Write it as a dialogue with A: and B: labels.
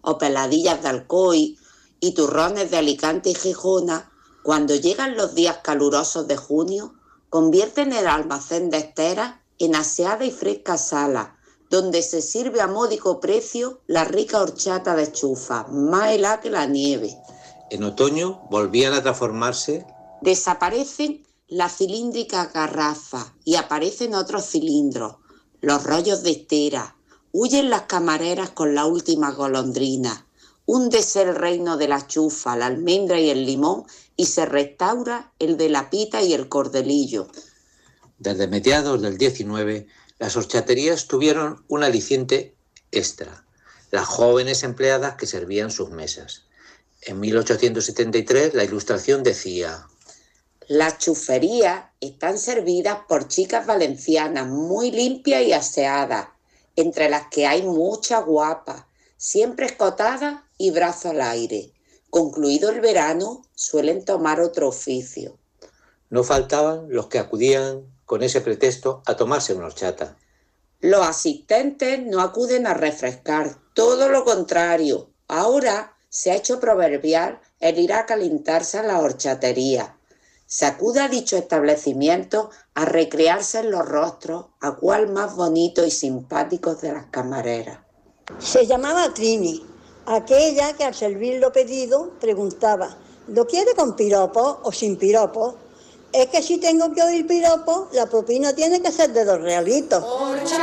A: o peladillas de Alcoy y turrones de Alicante y Gijona, cuando llegan los días calurosos de junio, convierten el almacén de Esteras en aseada y fresca sala, donde se sirve a módico precio la rica horchata de chufa, más helada que la nieve.
B: En otoño volvían a transformarse.
A: Desaparecen las cilíndricas garrafas y aparecen otros cilindros, los rollos de estera, huyen las camareras con la última golondrina, húndese el reino de la chufa, la almendra y el limón y se restaura el de la pita y el cordelillo.
B: Desde mediados del 19, las horchaterías tuvieron un aliciente extra, las jóvenes empleadas que servían sus mesas. En 1873 la Ilustración decía:
A: las chuferías están servidas por chicas valencianas muy limpias y aseadas, entre las que hay muchas guapas, siempre escotadas y brazo al aire. Concluido el verano, suelen tomar otro oficio.
B: No faltaban los que acudían con ese pretexto a tomarse una horchata.
A: Los asistentes no acuden a refrescar, todo lo contrario. Ahora se ha hecho proverbial el ir a calentarse a la horchatería. Se acude a dicho establecimiento a recrearse en los rostros, a cual más bonitos y simpáticos de las camareras.
C: Se llamaba Trini, aquella que al servir lo pedido preguntaba: ¿lo quiere con piropo o sin piropo? Es que si tengo que oír piropo, la propina tiene que ser de 2 realitos.